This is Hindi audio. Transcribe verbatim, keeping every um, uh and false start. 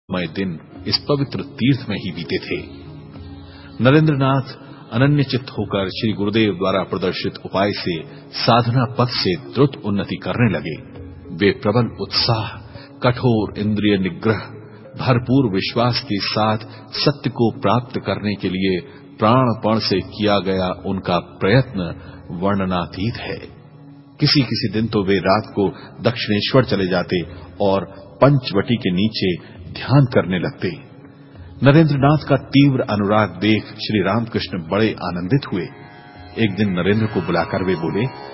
मय दिन इस पवित्र तीर्थ में ही बीते थे। नरेंद्रनाथ अनन्यचित्त होकर श्री गुरुदेव द्वारा प्रदर्शित उपाय से साधना पथ से द्रुत उन्नति करने लगे। वे प्रबल उत्साह, कठोर इंद्रिय निग्रह, भरपूर विश्वास के साथ सत्य को प्राप्त करने के लिए प्राणपण से किया गया उनका प्रयत्न वर्णनातीत है। किसी किसी दिन तो वे रात को दक्षिणेश्वर चले जाते और पंचवटी के नीचे ध्यान करने लगते। नरेंद्रनाथ का तीव्र अनुराग देख श्री रामकृष्ण बड़े आनंदित हुए। एक दिन नरेंद्र को बुलाकर वे बोले,